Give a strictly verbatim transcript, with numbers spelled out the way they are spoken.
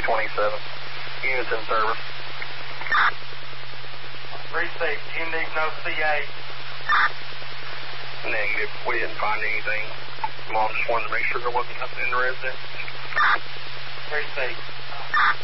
twenty-seven. Units in service. Received. You need no C A. Negative. We didn't find anything. Mom just wanted to make sure there wasn't nothing in the residence. Received.